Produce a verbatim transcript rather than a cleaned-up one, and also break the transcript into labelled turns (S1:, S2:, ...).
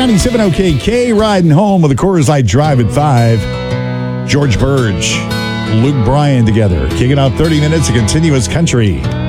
S1: ninety-seven O K K, riding home with the Coors Light Drive at five. George Burge, Luke Bryan together, kicking out thirty minutes of continuous country.